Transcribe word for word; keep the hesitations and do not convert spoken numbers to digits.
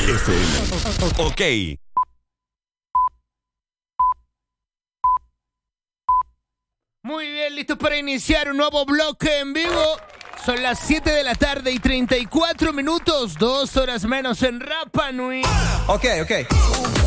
F M. Ok. Muy bien, listos para iniciar un nuevo bloque en vivo. Son las siete de la tarde y treinta y cuatro minutos, dos horas menos en Rapa Nui. Ok, ok.